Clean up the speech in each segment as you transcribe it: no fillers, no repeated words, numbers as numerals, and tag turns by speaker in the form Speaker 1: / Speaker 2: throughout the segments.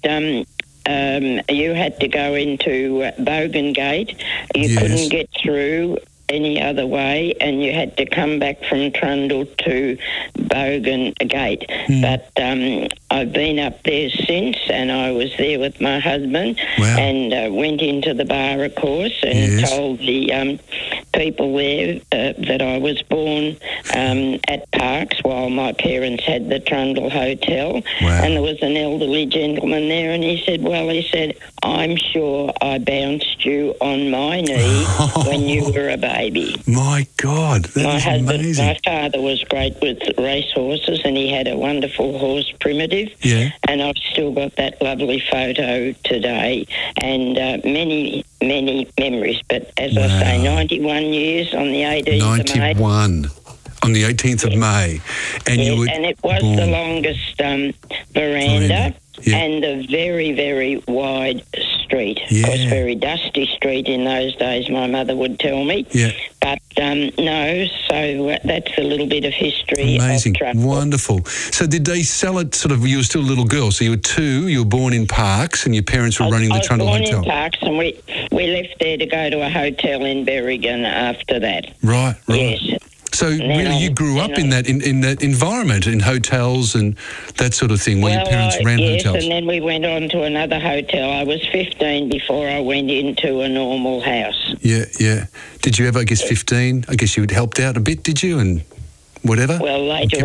Speaker 1: you had to go into Bogan Gate. You couldn't get through any other way, and you had to come back from Trundle to Bogan Gate. But I've been up there since, and I was there with my husband and went into the bar, of course, and told the people there that I was born at Parks while my parents had the Trundle Hotel. And there was an elderly gentleman there, and he said, I'm sure I bounced you on my knee when you were a baby.
Speaker 2: My God, that is amazing.
Speaker 1: My father was great with racehorses, and he had a wonderful horse, Primitive. And I've still got that lovely photo today, and many, many memories. But as I say, 91 years on the 18th of May.
Speaker 2: 91 on the 18th of May. And
Speaker 1: and it was the longest veranda. And a very, very wide street. It was a very dusty street in those days, my mother would tell me. But no, so that's a little bit of history.
Speaker 2: Amazing.
Speaker 1: Of Trundle.
Speaker 2: Wonderful. So did they sell it sort of, you were still a little girl, so you were 2, you were born in Parks, and your parents were running the Trundle Hotel?
Speaker 1: I was born in Parks, and we left there to go to a hotel in Berrigan after that.
Speaker 2: Right.
Speaker 1: Yes.
Speaker 2: So really, you grew up in that environment, in hotels and that sort of thing, where your parents ran hotels.
Speaker 1: Yes, and then we went on to another hotel. I was 15 before I went into a normal house.
Speaker 2: Yeah. Did you ever, I guess, 15? I guess you had helped out a bit, did you? And whatever.
Speaker 1: Well, later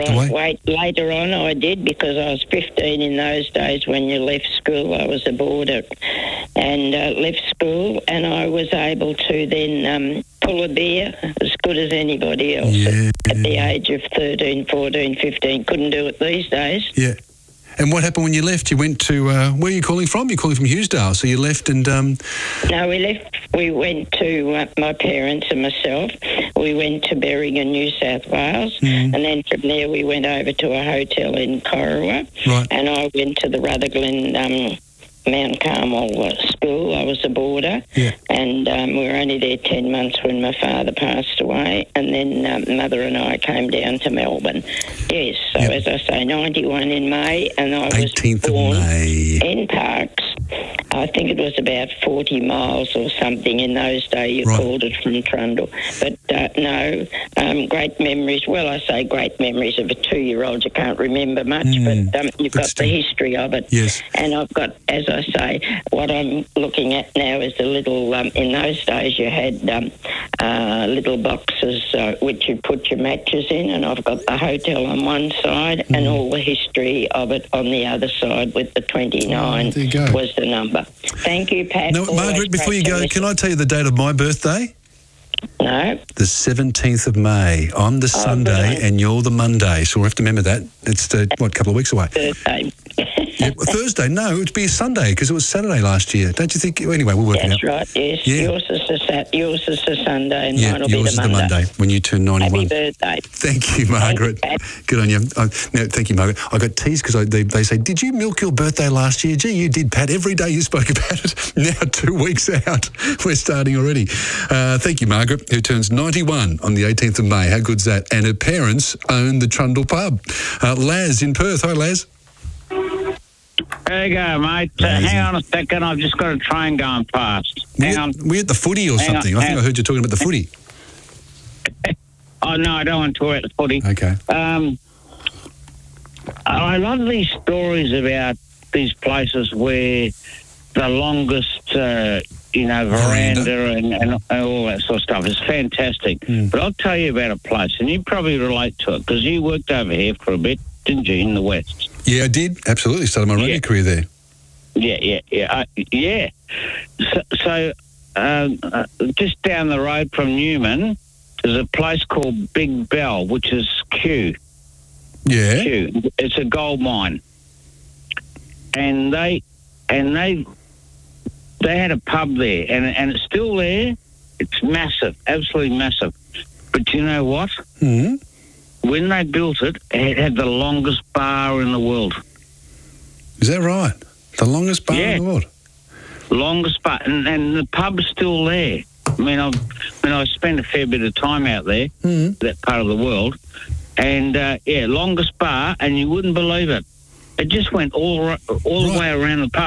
Speaker 1: on, I did, because I was 15 in those days when you left school. I was a boarder, and left school, and I was able to then pull a beer as good as anybody else at the age of 13, 14, 15. Couldn't do it these days.
Speaker 2: Yeah. And what happened when you left? You went to, where are you calling from? You're calling from Hughesdale. So you left and...
Speaker 1: No, we left. We went to, my parents and myself, we went to Berrigan, New South Wales, and then from there we went over to a hotel in Corowa, and I went to the Rutherglen Mount Carmel school. I was a boarder, and we were only there 10 months when my father passed away, and then Mother and I came down to Melbourne. Yes, so as I say, 91 in May, and I was
Speaker 2: 18th
Speaker 1: born
Speaker 2: of May.
Speaker 1: in Parks. I think it was about 40 miles or something in those days. You called it from Trundle. But no, great memories. Well, I say great memories of a 2-year-old. You can't remember much, but you've got the history of it.
Speaker 2: Yes.
Speaker 1: And I've got, as I say, what I'm looking at now is a little, in those days you had little boxes which you put your matches in, and I've got the hotel on one side and all the history of it on the other side, with the 29 was the number. Thank you, Pat.
Speaker 2: No, Margaret, before you go, can I tell you the date of my birthday?
Speaker 1: No.
Speaker 2: The 17th of May. I'm the Sunday and you're the Monday, so we'll have to remember that. It's, couple of weeks away?
Speaker 1: Thursday.
Speaker 2: Thursday? No, it would be a Sunday, because it was Saturday last year. Don't you think? Anyway, we'll work it out.
Speaker 1: That's right, yes. Yeah. Yours is a Sunday, and mine will be the Monday.
Speaker 2: Yours is the Monday, when you turn 91.
Speaker 1: Happy birthday.
Speaker 2: Thank you, Margaret. Good on you. Thank you, Margaret. I got teased because they say, did you milk your birthday last year? Gee, you did, Pat. Every day you spoke about it. Now 2 weeks out. We're starting already. Thank you, Margaret, who turns 91 on the 18th of May. How good's that? And her parents own the Trundle pub. Laz in Perth. Hi, Laz.
Speaker 3: There you go, mate. Hang on a second. I've just got a train going past. Hang on.
Speaker 2: We're at the footy or something. I think I heard you talking about the footy.
Speaker 3: Oh, no, I don't want to talk about the footy.
Speaker 2: Okay.
Speaker 3: I love these stories about these places where the longest, veranda and all that sort of stuff is fantastic. But I'll tell you about a place, and you probably relate to it, because you worked over here for a bit, didn't you, in the West?
Speaker 2: Yeah, I did. Absolutely. Started my rugby career there.
Speaker 3: Yeah. So just down the road from Newman, there's a place called Big Bell, which is Kew.
Speaker 2: Yeah.
Speaker 3: Kew. It's a gold mine. And they had a pub there, and it's still there. It's massive, absolutely massive. But you know what? When they built it, it had the longest bar in the world.
Speaker 2: Is that right? The longest bar in the world?
Speaker 3: Longest bar. And the pub's still there. I mean, I spent a fair bit of time out there, that part of the world. And, longest bar, and you wouldn't believe it. It just went all the way around the pub.